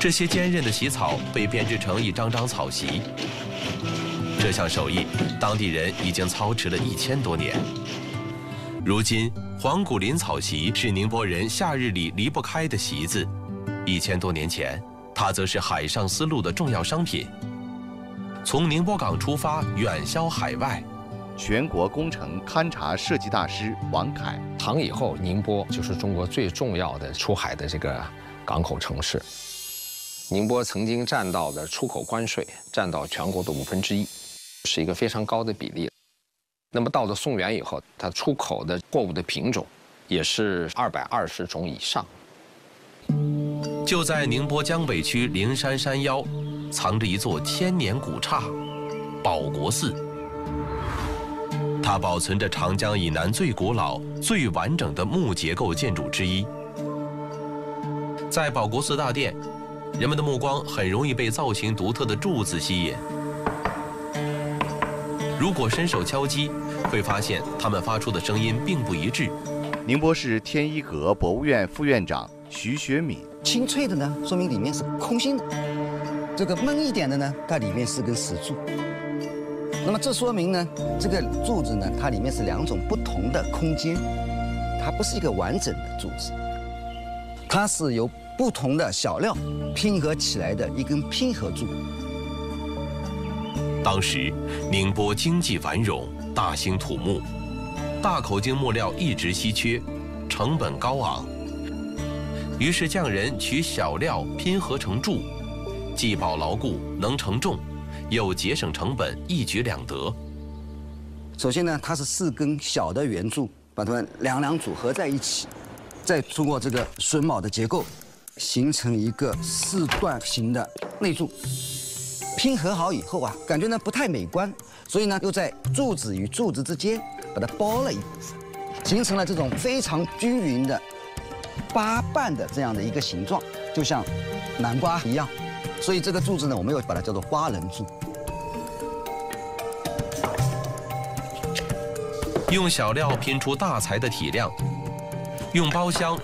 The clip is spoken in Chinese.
这些坚韧的席草被编织成一张张草席。这项手艺，当地人已经操持了1000多年。如今，黄古林草席是宁波人夏日里离不开的席子。1000多年前，它则是海上丝路的重要商品。从宁波港出发，远销海外。 全国工程勘察设计大师王凯， 唐以后，宁波就是中国最重要的出海的这个港口城市。宁波曾经占到的出口关税占到全国的1/5，是一个非常高的比例。那么到了宋元以后，它出口的货物的品种也是220种以上。 就在宁波江北区灵山山腰，藏着一座1000年古刹——保国寺。它保存着长江以南最古老、最完整的木结构建筑之一。在保国寺大殿，人们的目光很容易被造型独特的柱子吸引。如果伸手敲击，会发现它们发出的声音并不一致。 宁波市天一阁博物院副院长徐学敏， 清脆的呢，说明里面是空心的；这个闷一点的呢，它里面是根石柱。那么这说明呢，这个柱子呢，它里面是2种不同的空间，它不是一个完整的柱子，它是由不同的小料拼合起来的一根拼合柱。 当时，宁波经济繁荣，大兴土木，大口径木料一直稀缺，成本高昂。于是匠人取小料拼合成柱，既保牢固，能承重，又节省成本，一举两得。 首先呢，它是4根小的圆柱，把它们两组合在一起，再通过这个榫卯的结构，形成一个4段形的内柱。拼合好以后啊，感觉呢不太美观，所以呢又在柱子与柱子之间把它包了一部分，形成了这种非常均匀的8瓣的这样的一个形状，就像南瓜一样。所以这个柱子呢，我们又把它叫做花棱柱。 用小料拼出大材的体量，用包厢